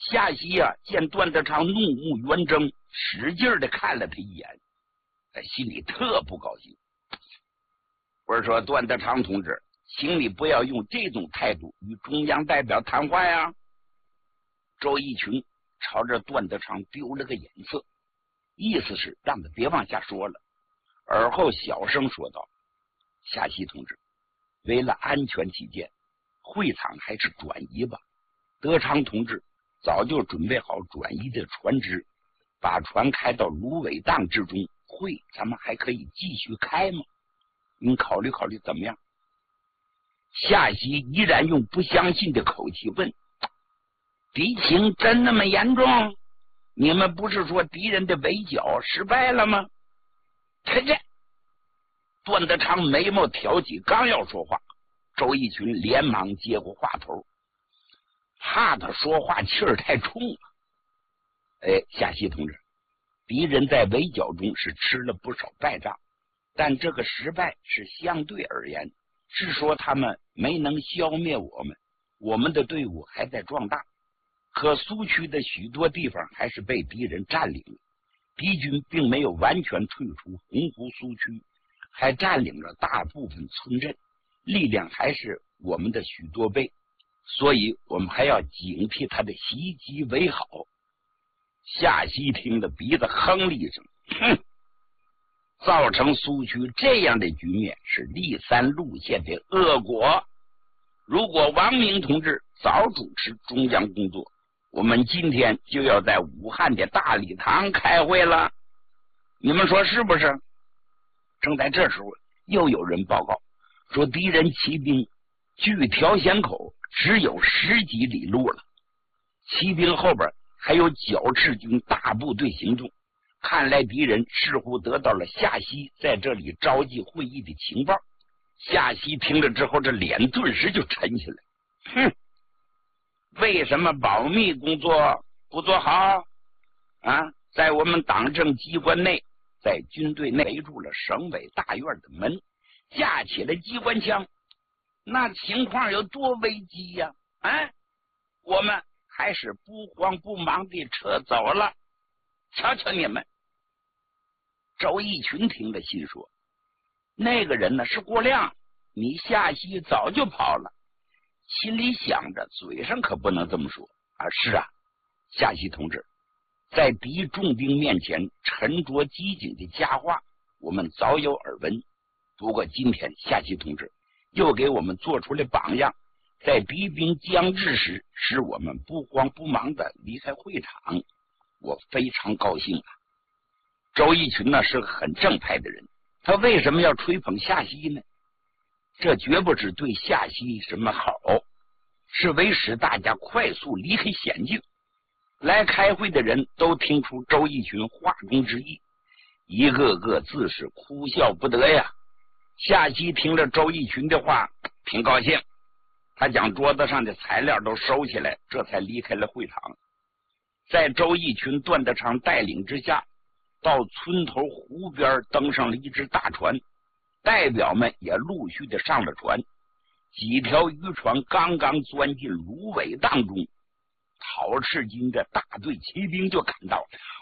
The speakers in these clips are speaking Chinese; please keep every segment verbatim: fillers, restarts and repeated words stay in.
夏曦啊，见段德昌怒目圆睁，使劲的看了他一眼，心里特不高兴。我说段德昌同志，请你不要用这种态度与中央代表谈话呀。周逸群朝着段德昌丢了个眼色，意思是让他别往下说了。而后小声说道：夏曦同志，为了安全起见，会场还是转移吧。德昌同志早就准备好转移的船只，把船开到芦苇荡之中，会咱们还可以继续开吗？您考虑考虑怎么样？夏曦依然用不相信的口气问：敌情真那么严重？你们不是说敌人的围剿失败了吗？这这段德昌眉毛挑起，刚要说话，周逸群连忙接过话头，怕他说话气儿太冲了。哎，夏曦同志，敌人在围剿中是吃了不少败仗，但这个失败是相对而言，是说他们没能消灭我们，我们的队伍还在壮大。可苏区的许多地方还是被敌人占领了，敌军并没有完全退出洪湖苏区，还占领了大部分村镇，力量还是我们的许多倍，所以我们还要警惕他的袭击为好。夏曦听得鼻子哼了一声，哼，造成苏区这样的局面是立三路线的恶果。如果王明同志早主持中央工作，我们今天就要在武汉的大礼堂开会了，你们说是不是？正在这时候，又有人报告说敌人骑兵距条弦口只有十几里路了，骑兵后边还有剿赤军大部队行动，看来敌人似乎得到了夏曦在这里召集会议的情报。夏曦听了之后，这脸顿时就沉下来，哼，为什么保密工作不做好啊？在我们党政机关内，在军队内围住了省委大院的门，架起了机关枪，那情况有多危机呀、啊？啊，我们还是不慌不忙地撤走了。瞧瞧你们！周逸群听了心说，那个人呢是郭亮，你夏曦早就跑了。心里想着，嘴上可不能这么说啊！是啊，夏曦同志，在敌重兵面前沉着机警的佳话，我们早有耳闻。不过今天夏曦同志又给我们做出了榜样，在敌兵将至时，使我们不慌不忙的离开会场，我非常高兴啊！周逸群呢是个很正派的人，他为什么要吹捧夏曦呢？这绝不是对夏曦什么好，是为使大家快速离开险境。来开会的人都听出周逸群话中之意，一个个自是哭笑不得呀。夏曦听了周逸群的话，挺高兴，他将桌子上的材料都收起来，这才离开了会场。在周逸群、段德昌带领之下，到村头湖边登上了一只大船，代表们也陆续的上了船。几条渔船刚刚钻进芦苇荡中，讨赤军的大队骑兵就赶到，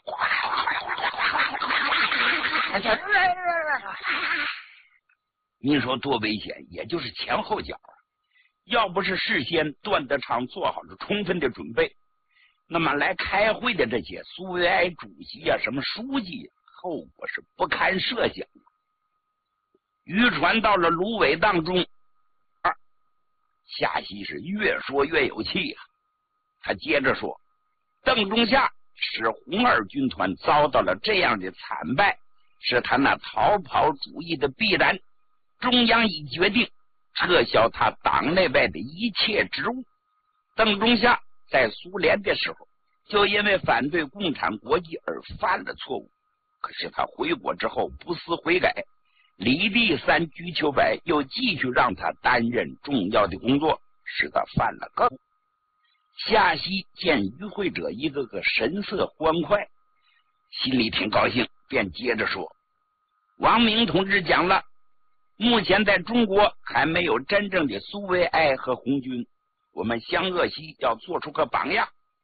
你说多危险，也就是前后脚啊！要不是事先段德昌做好了充分的准备，那么来开会的这些苏维埃主席啊，什么书记，后果是不堪设想。渔船到了芦苇荡中，啊，夏曦是越说越有气啊！他接着说，邓中夏使红二军团遭到了这样的惨败，是他那逃跑主义的必然。中央已决定撤销他党内外的一切职务。邓中夏在苏联的时候，就因为反对共产国际而犯了错误，可是他回国之后不思悔改，李立三、居秋白又继续让他担任重要的工作，使他犯了更。夏曦见与会者一个个神色欢快，心里挺高兴，便接着说，王明同志讲了，目前在中国还没有真正的苏维埃和红军，我们湘鄂西要做出个榜样，